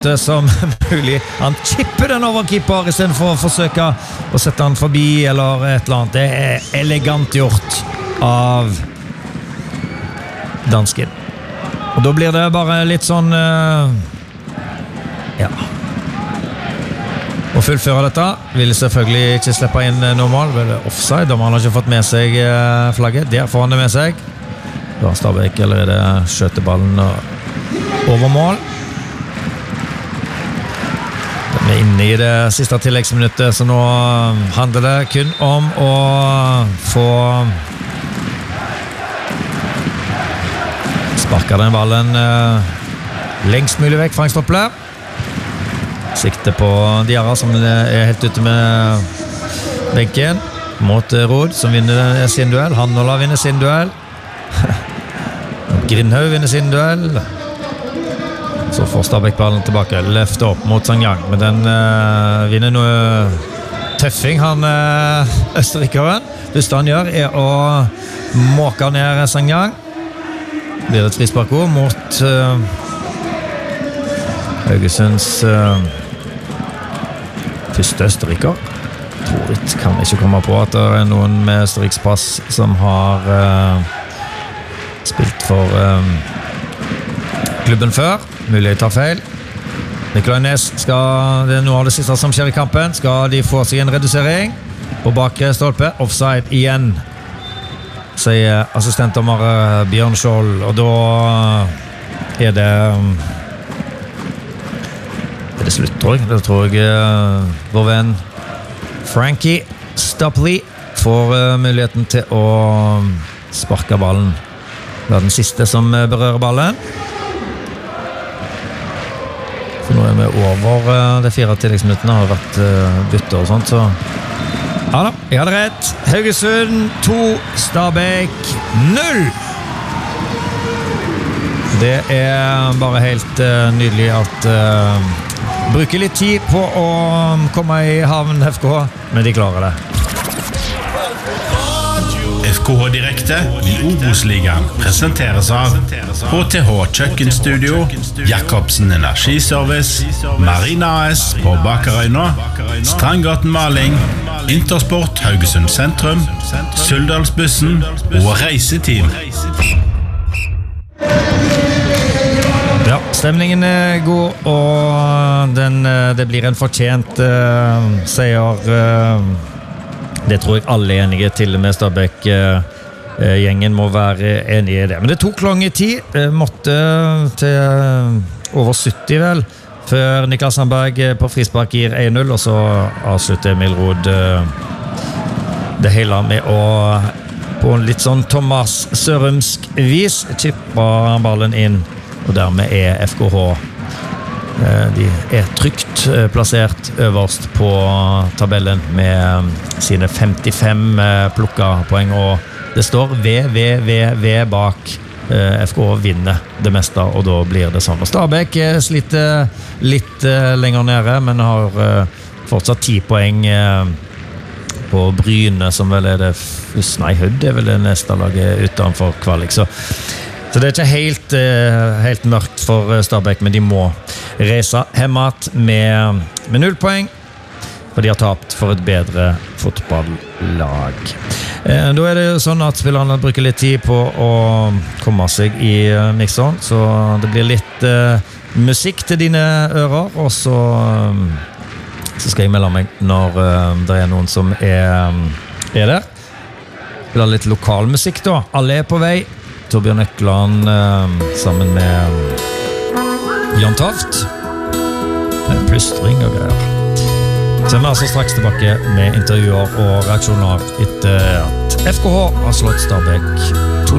som mulig. Han chipper den over keeper I stedet for å forsøke å sette han forbi eller et eller annet. Det elegant gjort av dansken. Og da blir det bare litt sånn ja. Å fullføre dette vil selvfølgelig ikke slippe inn noe mål. Vel offside, da man har ikke fått med seg flagget. Der får han det med seg. Da har Stabæk allerede skjøter ballen over mål. Vi inne I det siste tilleggsminuttet, så nå handler det kun om å få sparka den ballen lengst mulig vekk fra en stoppler. Sikte på Diarra som helt ute med benken mot Rod som vinner sin duell. Hannola vinner sin duell. Grindhaug vinner sin duell. Så får Stabæk ballen tilbake, løfter opp mot Sangyang, men den vinner noe tøffing, han østerrikeren. Første han gjør å måke ned Sangyang. Blir det et frispark mot Haugesunds første østerriker. Tror ikke, kan ikke komme på at det noen med østerrikspass som har spilt for klubben før. Mulig tar feil. Nikolai Næss skal, det noe av det siste som skjer I kampen, skal de få seg en redusering på bakre stolpe, offside igjen, sier assistentdommer Bjørn Skjold, og da det slutt, tror jeg. Det tror jeg vår venn Frankie Stapley får muligheten til å sparke ballen. Det den siste som berører ballen. Nå vi over de 4 tilleggsminuttene har vært bytter og sånt, så ja da, jeg hadde rett. Haugesund 2, Stabæk 0. Det bare helt nydelig at bruker litt tid på å komme I havn FK, men de klarer det. FKH Direkte I Obos-ligaen presenteres av HTH Kjøkkenstudio, Jakobsen Energiservice, Marina AS på Bakerøyna, Strandgaten Maling, Intersport Haugesund Sentrum, Suldalsbussen og Reiseteam. Ja, stemningen god, og det blir en fortjent seier. Det tror jeg alle enige til med Stabæk gjengen må være enige I det. Men det tok lang tid, måtte til over 70 vel, før Niklas Sandberg på frispark gir 1-0, og så avslutter Emil Rod det hele med å på en litt sånn Thomas Sørumsk vis chippa ballen inn, og dermed FKH de trygt plassert øverst på tabellen med sine 55 plukka poeng, og det står V bak. FK vinner det meste, og da blir det sånn. Og Stabæk sliter litt lenger nede, men har fortsatt 10 poeng på Bryne, som vel det Hødd vel det neste laget utenfor kvalik, så det ikke helt mørkt for Stabæk, men de må reise hjemmet med 0 poeng, for de har tapt for et bedre fotballag. Da det jo sånn at spillerne bruker litt tid på å komme seg I mixeren, så det blir litt musikk til dine ører, og så skal jeg melde meg når det noen som der. Spiller litt lokalmusikk da. Alle på vei. Torbjørn Økland sammen med Jan Toft. Plystring og greier. Så vi altså straks tilbake med intervjuer og reaksjoner etter at FKH har slått Stabæk 2-0.